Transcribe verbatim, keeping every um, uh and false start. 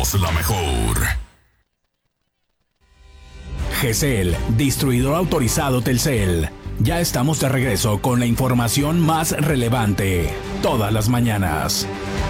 La mejor. G C L, distribuidor autorizado Telcel. Ya estamos de regreso con la información más relevante. Todas las mañanas.